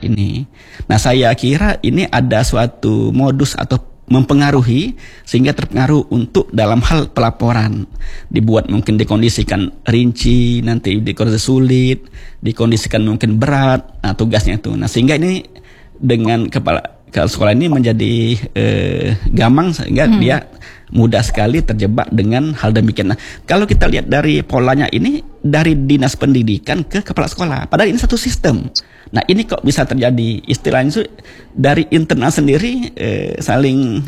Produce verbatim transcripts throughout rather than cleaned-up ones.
ini. Nah, saya kira ini ada suatu modus atau mempengaruhi sehingga terpengaruh untuk dalam hal pelaporan. Dibuat mungkin dikondisikan rinci, nanti dikondisi sulit, dikondisikan mungkin berat, nah tugasnya itu. Nah, sehingga ini dengan kepala kepala sekolah ini menjadi eh, gamang sehingga hmm. dia mudah sekali terjebak dengan hal demikian. Nah, kalau kita lihat dari polanya ini dari dinas pendidikan ke kepala sekolah, padahal ini satu sistem. Nah, ini kok bisa terjadi istilahnya itu dari internal sendiri eh, saling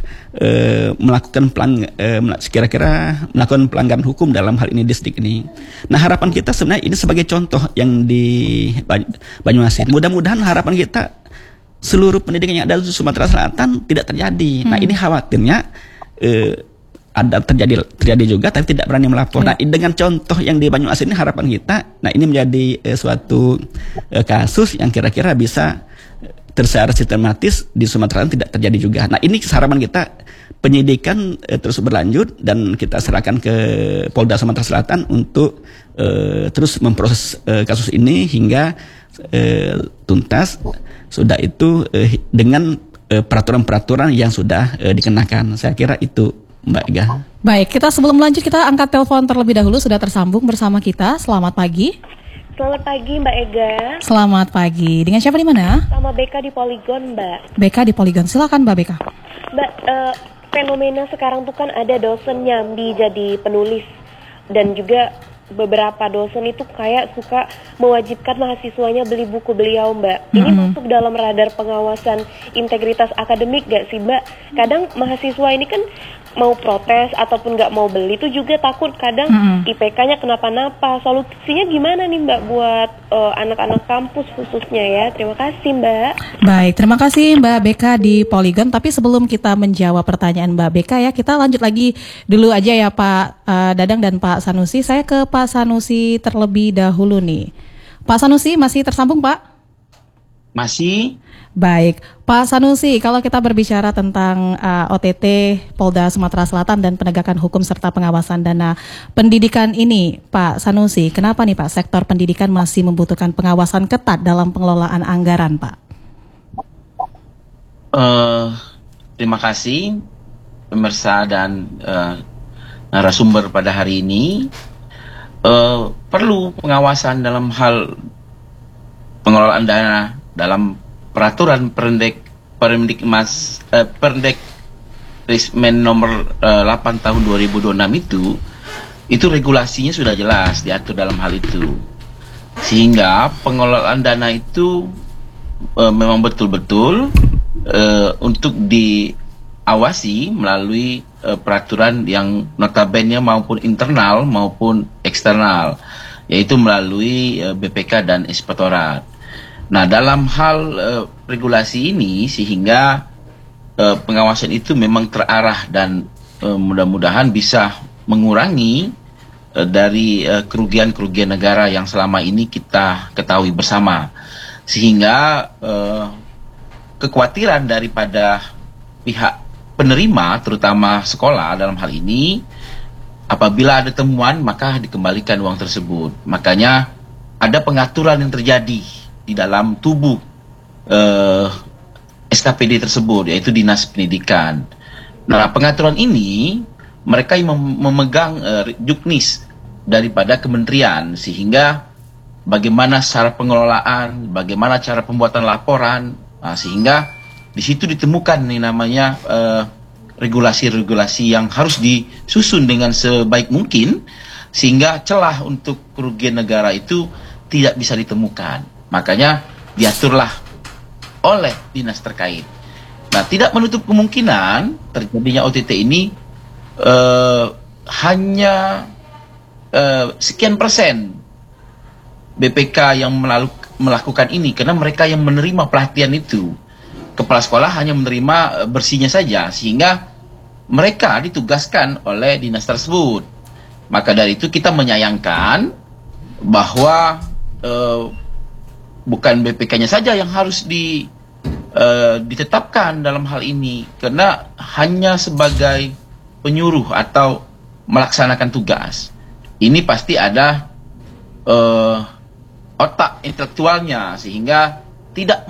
eh, melakukan pelang, eh, kira-kira melakukan pelanggaran hukum dalam hal ini distrik ini. Nah, harapan kita sebenarnya ini sebagai contoh yang di Banyuasin. Mudah-mudahan harapan kita seluruh pendidikan yang ada di Sumatera Selatan tidak terjadi. Hmm. Nah, ini khawatirnya eh, ada terjadi terjadi juga tapi tidak berani melapor. Hmm. Nah, dengan contoh yang di Banyuasin ini harapan kita, nah ini menjadi eh, suatu eh, kasus yang kira-kira bisa tersecara sistematis di Sumatera Selatan tidak terjadi juga. Nah, ini harapan kita penyidikan eh, terus berlanjut dan kita serahkan ke Polda Sumatera Selatan untuk eh, terus memproses eh, kasus ini hingga eh, tuntas. Sudah itu eh, dengan eh, peraturan-peraturan yang sudah eh, dikenakan. Saya kira itu, Mbak Ega. Baik, kita sebelum lanjut kita angkat telepon terlebih dahulu. Sudah tersambung bersama kita. Selamat pagi. Selamat pagi, Mbak Ega. Selamat pagi. Dengan siapa di mana? Sama B K di Poligon, Mbak. B K di Poligon. Silakan, Mbak B K. Mbak, uh, fenomena sekarang tuh kan ada dosen nyambi jadi penulis dan juga beberapa dosen itu kayak suka mewajibkan mahasiswanya beli buku beliau, Mbak. Ini mm-hmm. masuk dalam radar pengawasan integritas akademik gak sih, Mbak? Kadang mahasiswa ini kan mau protes ataupun nggak mau beli itu juga takut kadang mm-hmm. I P K-nya kenapa-napa. Solusinya gimana nih, Mbak, buat uh, anak-anak kampus khususnya ya? Terima kasih, Mbak. Baik, terima kasih Mbak B K di Poligon. Tapi sebelum kita menjawab pertanyaan Mbak B K ya, kita lanjut lagi dulu aja ya Pak uh, Dadang dan Pak Sanusi. Saya ke Pak Sanusi terlebih dahulu nih. Pak Sanusi masih tersambung, Pak? Masih. Baik, Pak Sanusi, kalau kita berbicara tentang uh, O T T Polda Sumatera Selatan dan penegakan hukum serta pengawasan dana pendidikan ini, Pak Sanusi, kenapa nih Pak sektor pendidikan masih membutuhkan pengawasan ketat dalam pengelolaan anggaran, Pak? Uh, terima kasih pemirsa dan uh, narasumber pada hari ini. Uh, perlu pengawasan dalam hal pengelolaan dana dalam peraturan Perendek Permendikmas eh, Perendek Rismen nomor eh, delapan tahun dua ribu dua puluh enam itu itu regulasinya sudah jelas diatur dalam hal itu, sehingga pengelolaan dana itu eh, memang betul-betul eh, untuk diawasi melalui eh, peraturan yang notabene maupun internal maupun eksternal, yaitu melalui eh, B P K dan Inspektorat. Nah, dalam hal uh, regulasi ini sehingga uh, pengawasan itu memang terarah dan uh, mudah-mudahan bisa mengurangi uh, dari uh, kerugian-kerugian negara yang selama ini kita ketahui bersama. Sehingga uh, kekhawatiran daripada pihak penerima, terutama sekolah dalam hal ini, apabila ada temuan maka dikembalikan uang tersebut. Makanya ada pengaturan yang terjadi di dalam tubuh uh, S K P D tersebut, yaitu Dinas Pendidikan. Nah, pengaturan ini mereka yang mem memegang uh, juknis daripada kementerian, sehingga bagaimana cara pengelolaan, bagaimana cara pembuatan laporan, nah, sehingga di situ ditemukan nih namanya regulasi-regulasi uh, yang harus disusun dengan sebaik mungkin, sehingga celah untuk kerugian negara itu tidak bisa ditemukan. Makanya diaturlah oleh dinas terkait. Nah, tidak menutup kemungkinan terjadinya O T T ini uh, hanya uh, sekian persen B P K yang melakukan ini, karena mereka yang menerima pelatihan itu, kepala sekolah hanya menerima bersihnya saja, sehingga mereka ditugaskan oleh dinas tersebut. Maka dari itu kita menyayangkan bahwa uh, bukan B P K-nya saja yang harus di, uh, ditetapkan dalam hal ini, karena hanya sebagai penyuruh atau melaksanakan tugas. Ini pasti ada uh, otak intelektualnya, sehingga tidak